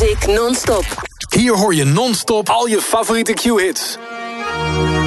Classic non-stop. Hier hoor je non-stop al je favoriete Q-hits.